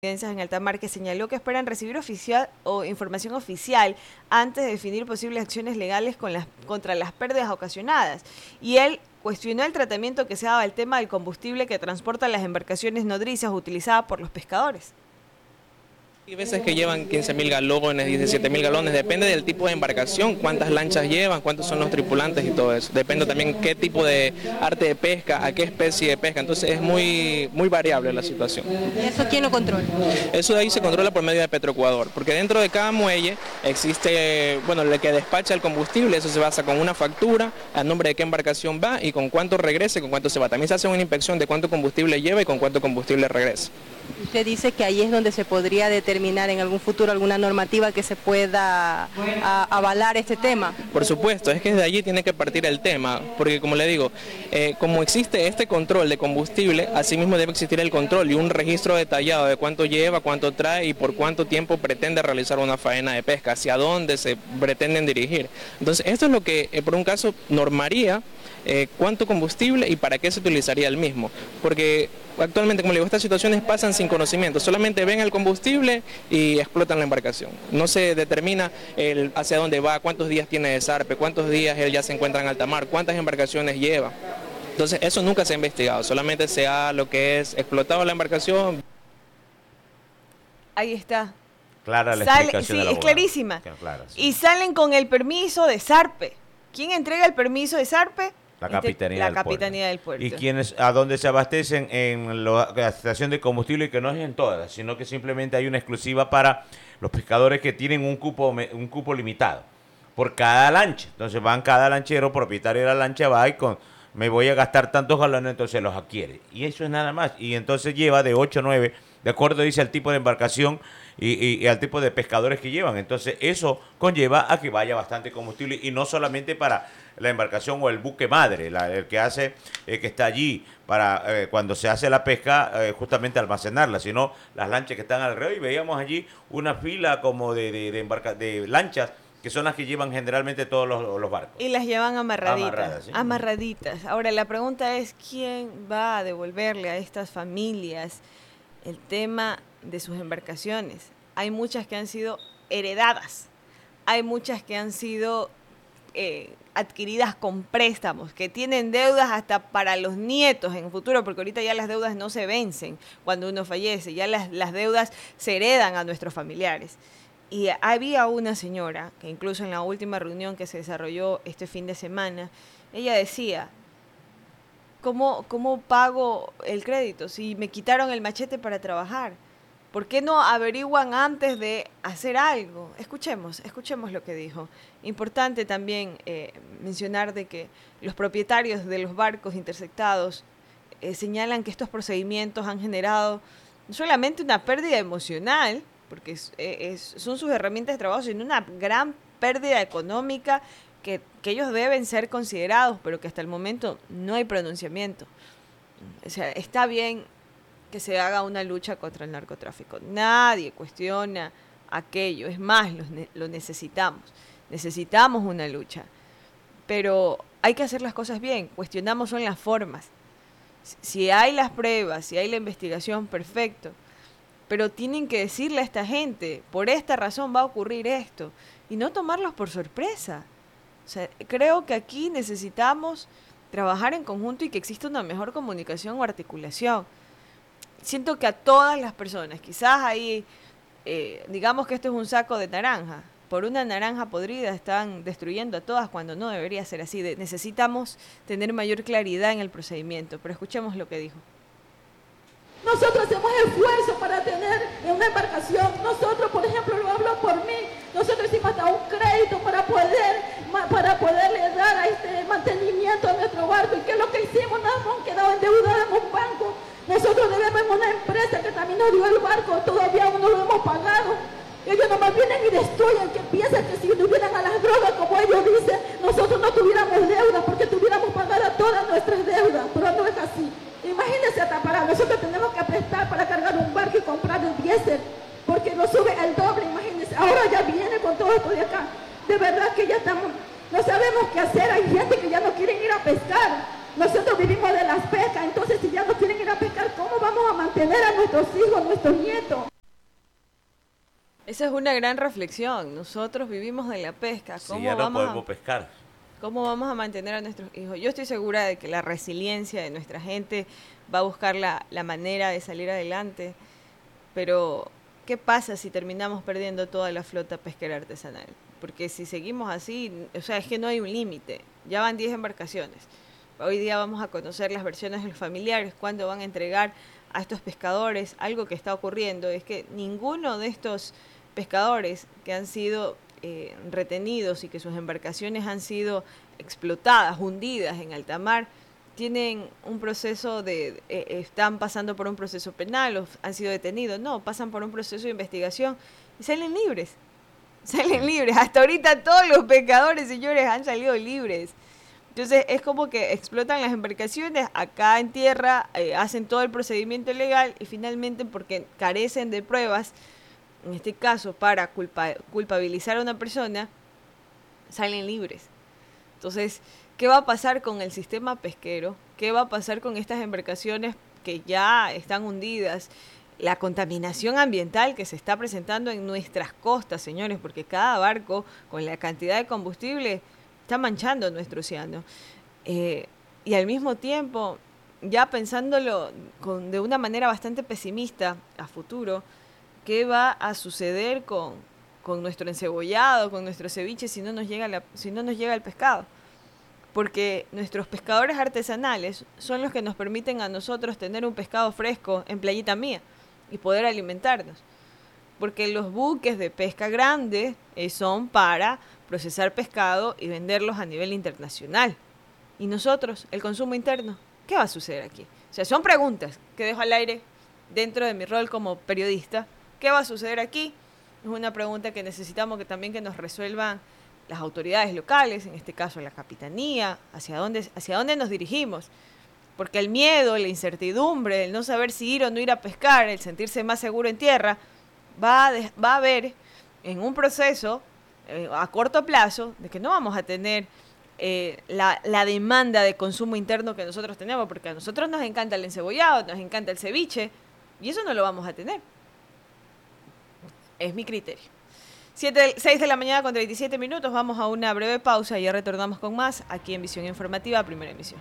en alta mar, que señaló que esperan recibir información oficial antes de definir posibles acciones legales contra las pérdidas ocasionadas. Y él cuestionó el tratamiento que se daba al tema del combustible que transportan las embarcaciones nodrizas utilizadas por los pescadores. Hay veces que llevan 15.000 galones, 17.000 galones, depende del tipo de embarcación, cuántas lanchas llevan, cuántos son los tripulantes y todo eso. Depende también qué tipo de arte de pesca, a qué especie de pesca, entonces es muy variable la situación. ¿Y eso quién lo controla? Eso de ahí se controla por medio de Petroecuador, porque dentro de cada muelle existe, el que despacha el combustible, eso se basa con una factura, a nombre de qué embarcación va y con cuánto regrese, con cuánto se va. También se hace una inspección de cuánto combustible lleva y con cuánto combustible regresa. Usted dice que ahí es donde se podría determinar en algún futuro alguna normativa que se pueda avalar este tema. Por supuesto, es que desde allí tiene que partir el tema, porque como le digo, como existe este control de combustible, asimismo debe existir el control y un registro detallado de cuánto lleva, cuánto trae y por cuánto tiempo pretende realizar una faena de pesca, hacia dónde se pretenden dirigir. Entonces, esto es lo que, por un caso, normaría cuánto combustible y para qué se utilizaría el mismo, porque actualmente, como le digo, estas situaciones pasan sin conocimiento, solamente ven el combustible y explotan la embarcación. No se determina hacia dónde va, cuántos días tiene de zarpe, cuántos días él ya se encuentra en alta mar, cuántas embarcaciones lleva. Entonces eso nunca se ha investigado, solamente se ha lo que es explotado la embarcación. Ahí está. Clara la explicación de la es clarísima. Clara, sí. Y salen con el permiso de zarpe. ¿Quién entrega el permiso de zarpe? La Capitanía del Puerto. Y quienes a donde se abastecen en la estación de combustible, que no es en todas, sino que simplemente hay una exclusiva para los pescadores que tienen un cupo limitado por cada lancha. Entonces van cada lanchero, propietario de la lancha, va y me voy a gastar tantos galones, entonces los adquiere. Y eso es nada más. Y entonces lleva de 8 a 9, de acuerdo dice al tipo de embarcación y al tipo de pescadores que llevan. Entonces eso conlleva a que vaya bastante combustible y no solamente para la embarcación o el buque madre, el que hace, que está allí para cuando se hace la pesca, justamente almacenarla, sino las lanchas que están alrededor. Y veíamos allí una fila como de lanchas que son las que llevan generalmente todos los barcos. Y las llevan amarraditas. ¿Sí? Amarraditas. Ahora, la pregunta es, ¿quién va a devolverle a estas familias el tema de sus embarcaciones? Hay muchas que han sido heredadas, hay muchas que han sido adquiridas con préstamos, que tienen deudas hasta para los nietos en el futuro, porque ahorita ya las deudas no se vencen cuando uno fallece, ya las deudas se heredan a nuestros familiares. Y había una señora, que incluso en la última reunión que se desarrolló este fin de semana, ella decía, ¿cómo pago el crédito si me quitaron el machete para trabajar? ¿Por qué no averiguan antes de hacer algo? Escuchemos lo que dijo. Importante también mencionar de que los propietarios de los barcos interceptados señalan que estos procedimientos han generado no solamente una pérdida emocional, porque son sus herramientas de trabajo, sino una gran pérdida económica que ellos deben ser considerados, pero que hasta el momento no hay pronunciamiento. O sea, está bien que se haga una lucha contra el narcotráfico. Nadie cuestiona aquello. Es más, lo necesitamos. Necesitamos una lucha. Pero hay que hacer las cosas bien. Cuestionamos son las formas. Si hay las pruebas, si hay la investigación, perfecto. Pero tienen que decirle a esta gente, por esta razón va a ocurrir esto. Y no tomarlos por sorpresa. O sea, creo que aquí necesitamos trabajar en conjunto y que exista una mejor comunicación o articulación. Siento que a todas las personas, quizás ahí, digamos que esto es un saco de naranja, por una naranja podrida están destruyendo a todas cuando no debería ser así. Necesitamos tener mayor claridad en el procedimiento, pero escuchemos lo que dijo. Nosotros hacemos esfuerzo para tener una embarcación. Nosotros, por ejemplo, lo hablo por mí, nosotros hicimos hasta un crédito para poderle dar a este mantenimiento a nuestro barco. ¿Y qué es lo que hicimos? Nos hemos quedado endeudados en un banco. Nosotros debemos una empresa que también nos dio el barco, todavía aún no lo hemos pagado. Ellos nomás vienen y destruyen, que piensan que si tuvieran a las drogas, como ellos dicen, nosotros no tuviéramos deudas, porque tuviéramos pagadas todas nuestras deudas, pero no es así. Imagínense, hasta para nosotros tenemos que prestar para cargar un barco y comprar el diésel, porque nos sube el doble, imagínense. Ahora ya viene con todo esto de acá. De verdad que ya estamos, no sabemos qué hacer. Hay gente que ya no quiere ir a pescar. Nosotros vivimos de las pescas, entonces si ya no quieren ir a pescar, ¿cómo vamos a mantener a nuestros hijos, nuestros nietos? Esa es una gran reflexión. Nosotros vivimos de la pesca. Si ya no podemos pescar. ¿Cómo vamos a mantener a nuestros hijos? Yo estoy segura de que la resiliencia de nuestra gente va a buscar la manera de salir adelante, pero ¿qué pasa si terminamos perdiendo toda la flota pesquera artesanal? Porque si seguimos así, o sea, es que no hay un límite. Ya van 10 embarcaciones. Hoy día vamos a conocer las versiones de los familiares, cuándo van a entregar a estos pescadores. Algo que está ocurriendo es que ninguno de estos pescadores que han sido retenidos y que sus embarcaciones han sido explotadas, hundidas en alta mar, tienen un proceso están pasando por un proceso penal o han sido detenidos. No, pasan por un proceso de investigación y salen libres. Salen libres. Hasta ahorita todos los pescadores, señores, han salido libres. Entonces es como que explotan las embarcaciones acá en tierra, hacen todo el procedimiento legal y finalmente, porque carecen de pruebas, en este caso para culpabilizar a una persona, salen libres. Entonces, ¿qué va a pasar con el sistema pesquero? ¿Qué va a pasar con estas embarcaciones que ya están hundidas? La contaminación ambiental que se está presentando en nuestras costas, señores, porque cada barco con la cantidad de combustible está manchando nuestro océano. Y al mismo tiempo, ya pensándolo de una manera bastante pesimista a futuro, ¿qué va a suceder con nuestro encebollado, con nuestro ceviche si no nos llega el pescado? Porque nuestros pescadores artesanales son los que nos permiten a nosotros tener un pescado fresco en Playita Mía y poder alimentarnos. Porque los buques de pesca grande son para procesar pescado y venderlos a nivel internacional. Y nosotros, el consumo interno, ¿qué va a suceder aquí? O sea, son preguntas que dejo al aire dentro de mi rol como periodista. ¿Qué va a suceder aquí? Es una pregunta que necesitamos que nos resuelvan las autoridades locales, en este caso la capitanía, hacia dónde nos dirigimos. Porque el miedo, la incertidumbre, el no saber si ir o no ir a pescar, el sentirse más seguro en tierra, va a haber en un proceso a corto plazo de que no vamos a tener la demanda de consumo interno que nosotros tenemos, porque a nosotros nos encanta el encebollado, nos encanta el ceviche, y eso no lo vamos a tener. Es mi criterio. 6 de la mañana con 37 minutos, vamos a una breve pausa y ya retornamos con más aquí en Visión Informativa, primera emisión.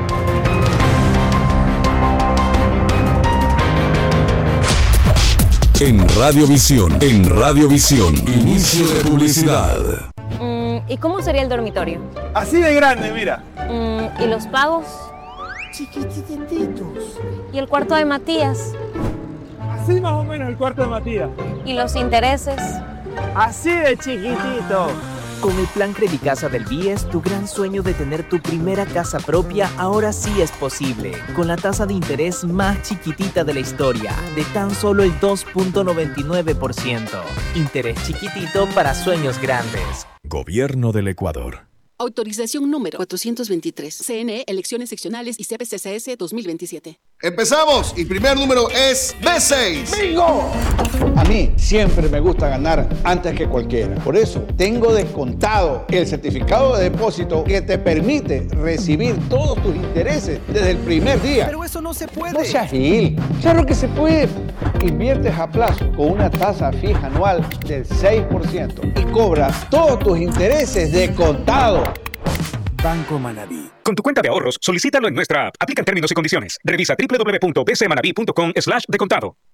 En Radiovisión, inicio de publicidad. ¿Y cómo sería el dormitorio? Así de grande, mira. ¿Y los pagos? Chiquitititos. ¿Y el cuarto de Matías? Así más o menos el cuarto de Matías. ¿Y los intereses? Así de chiquitito. Con el plan Credicasa del BIES, tu gran sueño de tener tu primera casa propia ahora sí es posible. Con la tasa de interés más chiquitita de la historia, de tan solo el 2.99%. Interés chiquitito para sueños grandes. Gobierno del Ecuador. Autorización número 423. CNE, Elecciones Seccionales y CPCCS 2027. ¡Empezamos! Y primer número es B6. ¡Bingo! A mí siempre me gusta ganar antes que cualquiera. Por eso tengo descontado el certificado de depósito que te permite recibir todos tus intereses desde el primer día. Pero eso no se puede. No seas gil. Claro que se puede. Inviertes a plazo con una tasa fija anual del 6% y cobras todos tus intereses de contado. Banco Manabí. Con tu cuenta de ahorros, solicítalo en nuestra app. Aplican términos y condiciones. Revisa www.bcmanabí.com/decontado.